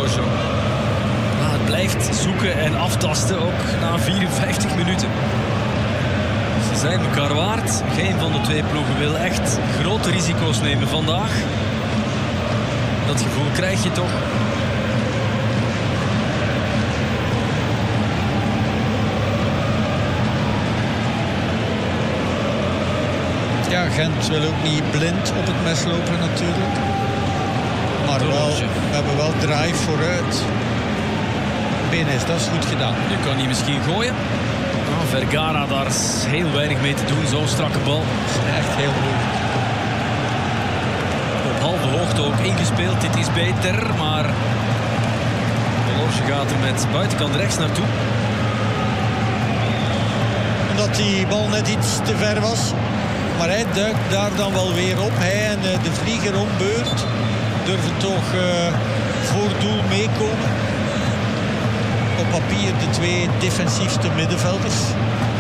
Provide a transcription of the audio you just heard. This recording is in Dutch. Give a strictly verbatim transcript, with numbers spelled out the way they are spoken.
Delorge. Maar het blijft zoeken en aftasten, ook na vierenvijftig minuten. Ze zijn elkaar waard. Geen van de twee ploegen wil echt grote risico's nemen vandaag. Dat gevoel krijg je toch. Ja, Gent wil ook niet blind op het mes lopen natuurlijk. Maar wel, we hebben wel drive vooruit. Benes, dat is goed gedaan. Nu kan hij misschien gooien. Oh, Vergara, daar is heel weinig mee te doen. Zo'n strakke bal. Echt heel moeilijk. Op halve hoogte ook ingespeeld. Dit is beter, maar Delorge gaat er met buitenkant rechts naartoe. Omdat die bal net iets te ver was. Maar hij duikt daar dan wel weer op. Hij en de vlieger om beurt durven toch uh, voor doel meekomen. Op papier de twee defensiefste middenvelders.